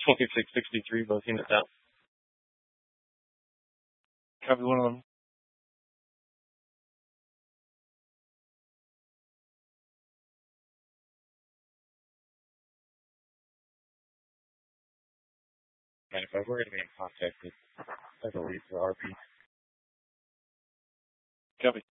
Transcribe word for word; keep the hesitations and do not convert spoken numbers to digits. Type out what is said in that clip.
twenty-six sixty-three, both units out. Copy one of them. And if I were to be in contact with, I believe for R P. Copy.